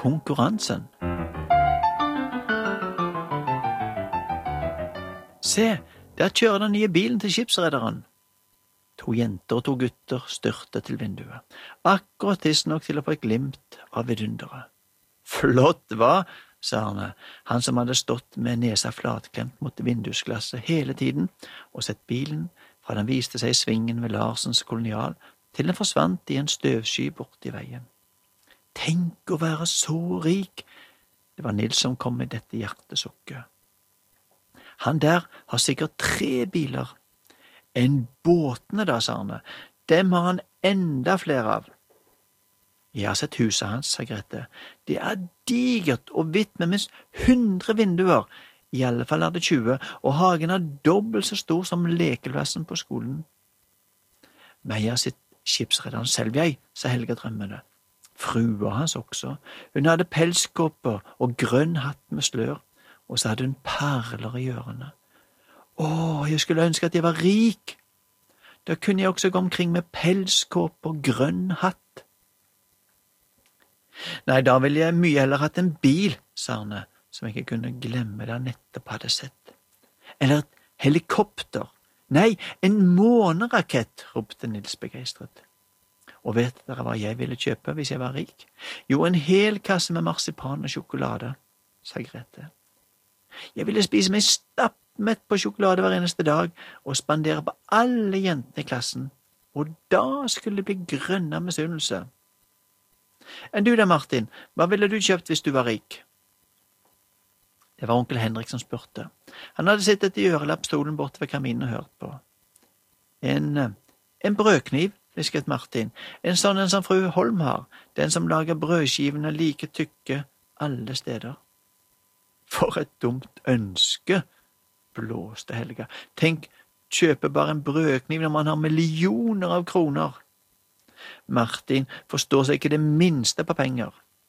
konkurransen. Se, der kjører den nye bilen til skipsrederen. 2 jenter og 2 gutter styrtet til vinduet, akkurat tidsnok til å få et glimt av vidunderet. Flott, hva? Sa Arne, han som hadde stått med nesa flatklemt mot vindusglasset hele tiden og sett bilen fra den viste seg i svingen ved Larsens kolonial til den forsvant i en støvsky borti veien. Tenk å være så rik! Det var Nils som kom med dette hjertesukket. Han der har sikkert 3 biler. En båtene da, sa Arne. Dem har han enda flere av. Jeg har sett huset hans, sa Grete. Det er digert og hvitt med minst 100 vinduer. I alle fall er det 20, og hagen er dobbelt så stor som lekeplassen på skolen. Meg har sett skipsrederen selv, jeg, sa Helga drømmende. Frua hans også. Hun hadde pelskåper og grønn hatt med slør, og så hadde hun perler i ørene. Jeg skulle ønske at jeg var rik. Da kunne jeg også gå omkring med pelskåper og grønn hatt. Nei, da ville jeg mye heller hatt en bil, sa Arne, som ikke kunne glemme det han nettopp hadde sett. Eller et helikopter. Nei, en månerakett, ropte Nils begeistret. Og vet dere hva jeg ville kjøpe hvis jeg var rik? Jo, en hel kasse med marsipan og sjokolade, sa Grete. Jeg ville spise meg stappmett på sjokolade hver eneste dag og spandere på alle jentene i klassen, og da skulle det bli grønn av misunnelse. Enn du da, Martin, hva ville du kjøpt hvis du var rik? Det var onkel Henrik som spurte. Han hadde sittet i ørelappstolen borte ved kaminen og hørt på. En brødkniv, hvisket Martin, en sånn en som fru Holm har, den som lager brødskivene like tykke alle steder. For et dumt ønske, blåste Helga. Tenk, kjøpe bare en brødkniv når man har millioner av kroner. Martin forstår seg ikke det minste på penger.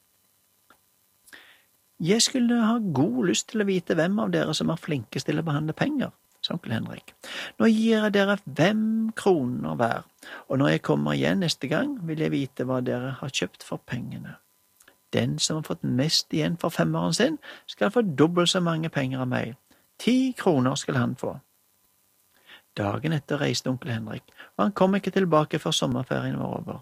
Jeg skulle ha god lyst til å vite hvem av dere som er flinkest til å behandle penger, sa onkel Henrik. Nå gir jeg dere 5 kroner hver, og når jeg kommer igjen neste gang, vil jeg vite hva dere har kjøpt for pengene. Den som har fått mest igjen for 5-åren sin, skal få dobbelt så mange penger av meg. 10 kroner skal han få. Dagen etter reiste onkel Henrik, og han kom ikke tilbake før sommerferien var over.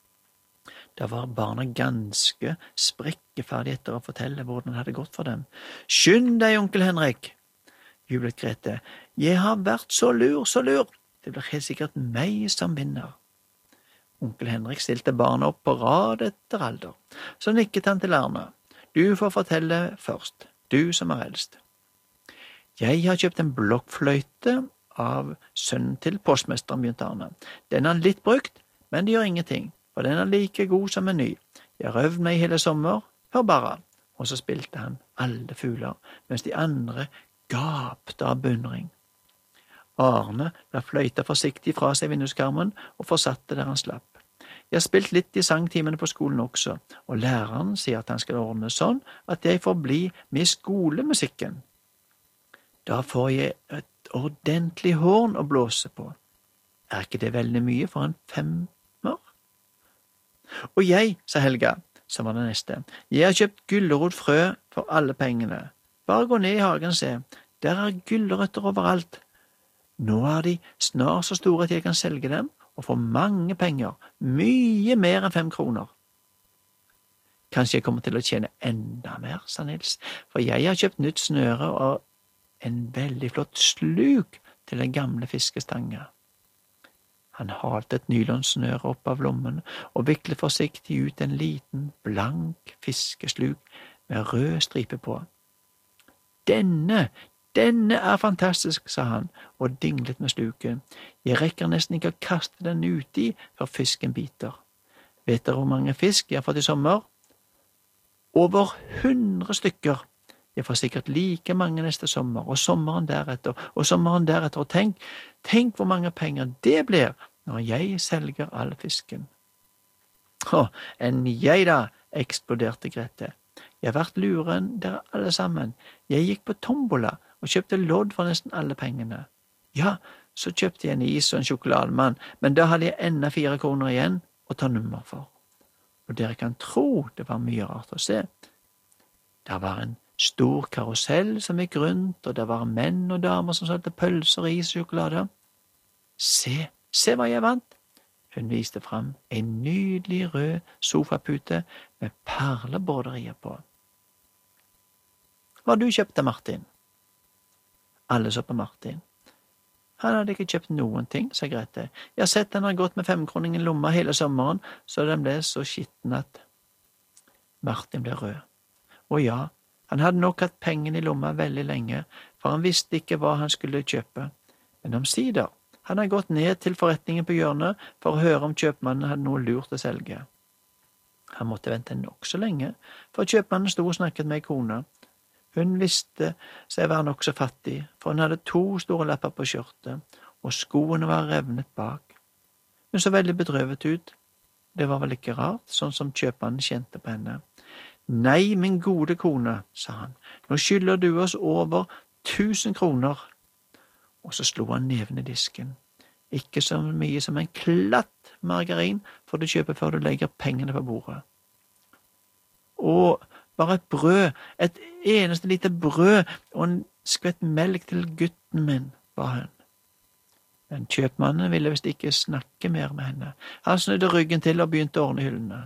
Da var barna ganske sprekkeferdige etter å fortelle hvordan det hadde gått for dem. Skynd deg, onkel Henrik, jublet Grete. Jeg har vært så lur, så lur. Det blir helt sikkert meg som vinner. Onkel Henrik stilte barna opp på rad etter alder. Så nikket han til Arne. Du får fortelle først, du som er eldst. Jeg har kjøpt en blokkfløyte av sønnen til postmesteren, begynte Arne. Den er litt brukt, men det gjør ingenting, for den er like god som en ny. Jeg har øvd meg hele sommer, hør bare. Og så spilte han alle fugler, mens de andre gapte av beundring. Arne la fløyta forsiktig fra seg vinduskarmen og fortsatte der han slapp. Jeg har spilt litt i sangtimene på skolen også, og læreren sier at han skal ordne sånn at jeg får bli med i skolemusikken. Da får jeg et ordentlig horn å blåse på. Er ikke det veldig mye for en 5-er? Og jeg, sa Helga, som var det neste, jeg har kjøpt gulrotfrø for alle pengene. Bare gå ned i hagen, se. Der er gulrøtter overalt. Nå er de snart så store at jeg kan selge dem og få mange penger, mye mer enn 5 kroner. Kanskje jeg kommer til å tjene enda mer, sa Nils, for jeg har kjøpt nytt snøre og en veldig flott sluk til den gamle fiskestanga. Han halte et nylonsnøre opp av lommen og viklet forsiktig ut en liten, blank fiskesluk med rød stripe på. Denne er fantastisk, sa han, og dinglet med sluket. Jeg rekker nesten ikke å kaste den uti før fisken biter. Vet dere hvor mange fisk jeg har fått i sommer? Over 100 stykker. Jeg får sikkert like mange neste sommer, og sommeren deretter, og sommeren deretter, og tenk hvor mange penger det blir når jeg selger all fisken. Enn jeg da, eksploderte Grete. Jeg har vært lurere enn dere alle sammen. Jeg gikk på tombola og kjøpte lodd for nesten alle pengene. Ja, så kjøpte jeg en is og en sjokolademann, men da hadde jeg enda 4 kroner igjen å ta nummer for. og dere kan tro det var mye rart å se. Der var en stor karusell som gikk rundt, og det var menn og damer som solgte pølser, is og sjokolade. Se hva jeg vant! Hun viste fram en nydelig rød sofapute med perlebroderier på. Hva har du kjøpt til Martin? Alle så på Martin. Han hadde ikke kjøpt noen ting, sa Grete. Jeg har sett han har gått med 5-kroningen i lomma hele sommeren, så den ble så skitten at… Martin ble rød. Og ja, han hadde nok hatt pengene i lomma veldig lenge, for han visste ikke hva han skulle kjøpe. Men omsider, han hadde gått ned til forretningen på hjørnet for å høre om kjøpmannen hadde noe lurt å selge. Han måtte vente nok så lenge, for kjøpmannen sto og snakket med kona. Hun visste seg være nokså fattig, for hun hadde 2 store lapper på skjørtet, og skoene var revnet bak. Hun så veldig bedrøvet ut. Det var vel ikke rart, sånn som kjøpmannen kjente på henne. Nei, min gode kone, sa han, nå skylder du oss over 1000 kroner. Og så slo han neven i disken. Ikke så mye som en klatt margarin får du kjøpe før du legger pengene på bordet. Og bare et brød, et eneste lite brød og en skvett melk til gutten min, ba hun. Men kjøpmannen ville visst ikke snakke mer med henne. Han snudde ryggen til og begynte å ordne hyllene.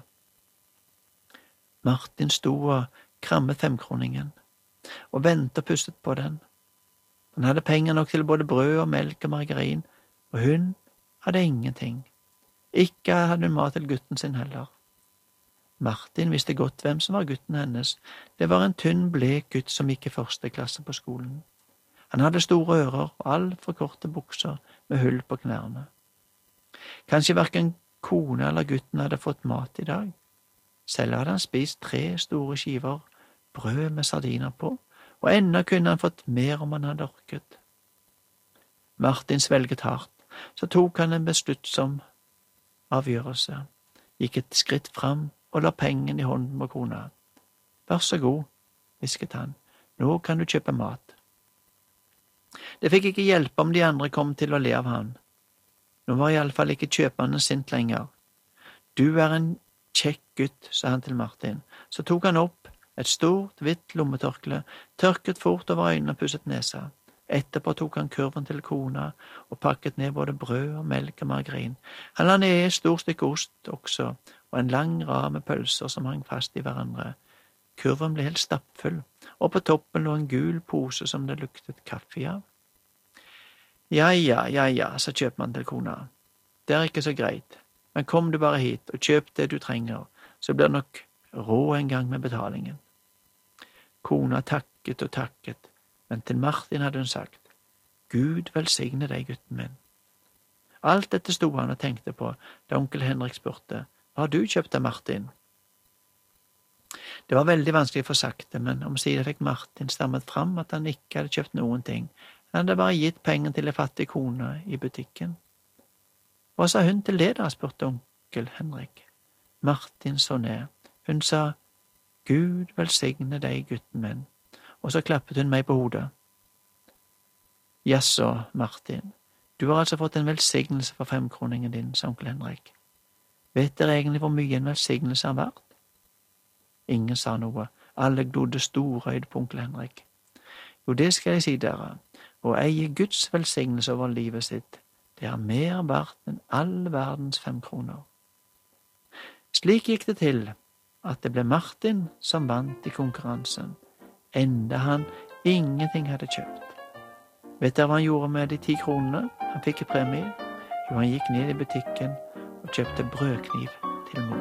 Martin sto og krammet 5-kroningen, og ventet og pustet på den. Han hadde penger nok til både brød og melk og margarin, og hun hadde ingenting. Ikke hadde hun mat til gutten sin heller. Martin visste godt hvem som var gutten hennes. Det var en tynn, blek gutt som gikk i 1. klasse på skolen. Han hadde store ører og altfor korte bukser med hull på knærne. Kanskje hverken kone eller gutten hadde fått mat i dag. Selv hadde han spist 3 store skiver brød med sardiner på, og ennå kunne han fått mer om han hadde orket. Martin svelget hardt, så tok han en besluttsom avgjørelse, gikk et skritt fram og la pengen i hånden på kona. Vær så god, hvisket han, nå kan du kjøpe mat. Det fikk ikke hjelpe om de andre kom til å le av han. Nå var i alle fall ikke kjøpmannen sint lenger. Du er en kjekk gutt, sa han til Martin. Så tok han opp et stort, hvitt lommetørkle, tørket fort over øynene og pusset nesa. Etterpå tok han kurven til kona og pakket ned både brød og melk og margarin. Han la ned et stort stykke ost også, og en lang rad med pølser som hang fast i hverandre. Kurven ble helt stappfull, og på toppen lå en gul pose som det luktet kaffe av. Ja, sa kjøpmannen til kona. Det er ikke så greit, men kom du bare hit og kjøp det du trenger, så blir det nok råd en gang med betalingen. Kona takket og takket, men til Martin hadde hun sagt, Gud velsigne deg, gutten min. Alt dette sto han og tenkte på da onkel Henrik spurte, hva har du kjøpt av Martin? Det var veldig vanskelig å få sagt det, men omsider fikk Martin stammet fram at han ikke hadde kjøpt noen ting. Han hadde bare gitt penger til en fattig kone i butikken. Hva sa hun til det da, spurte onkel Henrik. Martin så ned. Hun sa, Gud velsigne deg, gutten min, og så klappet hun meg på hodet. Jaså, Martin, du har altså fått en velsignelse for 5-kroningen din, sa onkel Henrik. Vet dere egentlig hvor mye en velsignelse er verdt? Ingen sa noe. Alle glodde storøyd på onkel Henrik. Jo, det skal jeg si dere. Å eie Guds velsignelse over livet sitt, det er mer verdt enn all verdens 5 kroner. Slik gikk det til at det ble Martin som vant i konkurransen, enda han ingenting hadde kjøpt. Vet dere hva han gjorde med de 10 kronene han fikk i premie? Jo, han gikk ned i butikken og kjøpte brødkniv til mor.